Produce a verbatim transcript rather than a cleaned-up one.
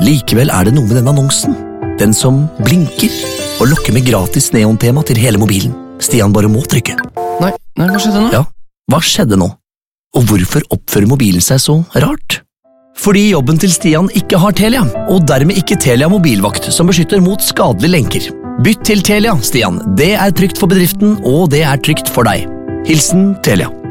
Likevel er det noe med den annonsen. Den som blinker og lokker med gratis neontema til hele mobilen. Stian bare må trykke. Nei, nei, hva skjedde nå? Ja, hva skjedde nå? Og hvorfor oppfører mobilen seg så rart? Fordi jobben til Stian ikke har Telia, og dermed ikke Telia mobilvakt som beskytter mot skadelige lenker. Bytt til Telia, Stian. Det er trygt for bedriften, og det er trygt for deg. Hilsen Telia.